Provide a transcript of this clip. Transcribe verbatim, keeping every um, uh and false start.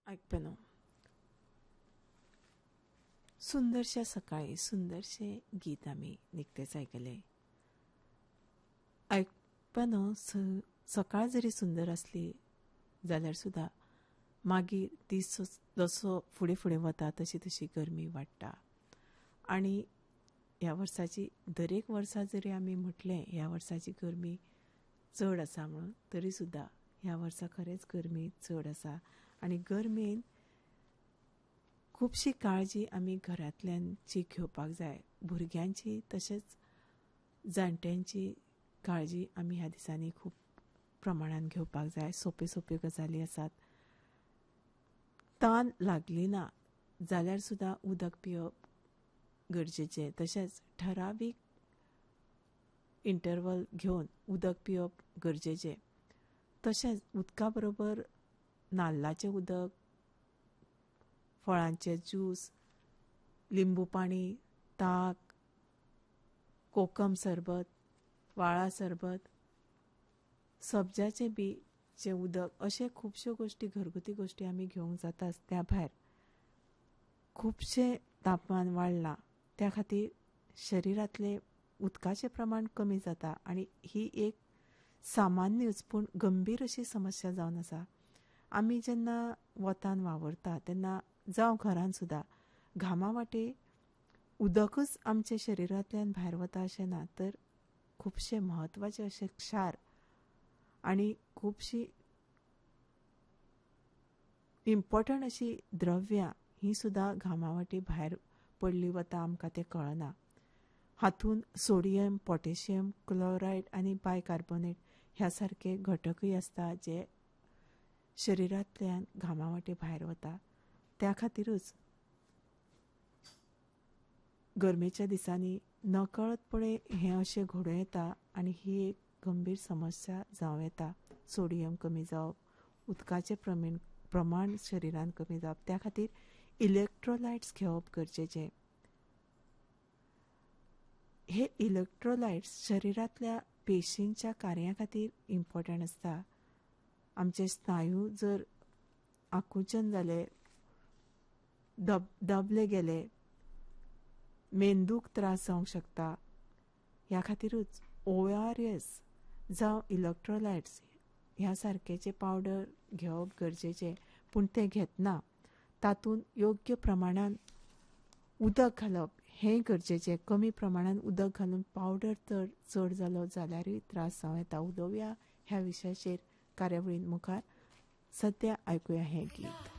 ऐकपनो सुंदरशा सकाळी सुंदरशे गीत आम्ही निकतेच ऐकले. ऐकपनो स सकाळ जरी सुंदर असली जाल्यार सुद्धा मागीर दीस जसो फुडें फुडें वता तशी तशी गरमी वाडटा. आनी ह्या वर्साची दरेक वर्सा जरी आमी म्हटलें ह्या वर्साची गरमी चड आसा म्हणून, तरी सुद्धा ह्या वर्सा खरेंच गरमी चड आसा. आनी गरमेन खुबशी काळजी आमी घरांतल्यांची घेवपाक जाय. भुरग्यांची तशेंच जाणट्यांची काळजी आमी ह्या दिसांनी खूब प्रमाणान घेवपाक जाय. सोंप्यो सोंप्यो गजाली आसात. तान लागली ना जाल्यार सुद्धा उदक पिवप गरजेचें. तशेंच ठरावीक इंटरवल घेवन उदक पिवप गरजेचें. तशेंच उदका बरोबर नाल्लाचें उदक, फळांचे ज्यूस, लिंबू पाणी, ताक, कोकम सरबत, वाळा सरबत, सब्जाचें बीचें उदक अशे खुबश्यो गोश्टी घरगुती गोश्टी आमी घेवंक जाताच. त्या भायर खुबशें तापमान वाडलां त्या खातीर शरिरांतलें उदकाचें प्रमाण कमी जाता आनी ही एक सामान्यच पूण गंभीर अशी समस्या जावन आसा. आमी जेन्ना वतान वावरता तेन्ना जावं घरान सुद्धा घामा वाटे उदकच आमच्या शरिरांतल्यान भायर वता अशें ना, तर खुबशे म्हत्वाचे अशे क्षार आनी खुबशी इम्पॉर्टंट अशी द्रव्यां ही सुद्धा घामा वाटे भायर पडली वता आमकां तें कळना. हातून सोडियम, पोटॅशियम, क्लोरायड आनी बायकार्बोनेट ह्या सारके घटकूय आसता जे शरिरांतल्यान घामा वाटे भायर वता. त्या खातीरच गरमेच्या दिसांनी नकळतपणे हें अशें घडूं येता आनी ही एक गंभीर समस्या जावं येता. सोडियम कमी जावप, उदकाचें प्रमाण प्रमाण शरिरांत कमी जावप, त्या खातीर इलेक्ट्रोलायट्स घेवप गरजेचें. हे इलेक्ट्रोलायट्स शरिरांतल्या पेशींच्या कार्या खातीर इम्पॉर्टंट आसता. आमचे स्नायू जर आकुंचन जाले, दब दबले गेले, मेंदूक त्रास जावंक शकता. ह्या खातीरच ओ आर एस जावं इलेक्ट्रोलायट्स ह्या सारकेचे पावडर घेवप गरजेचें. पूण ते घेतना तातूंत योग्य प्रमाणान उदक घालप हें गरजेचें. कमी प्रमाणान उदक घालून पावडर तर चड जालो जाल्यारूय त्रास जावं येता. उलोवया ह्या विशयाचेर कार्यावळीन मुखार. सद्या आयकुया हें गीत.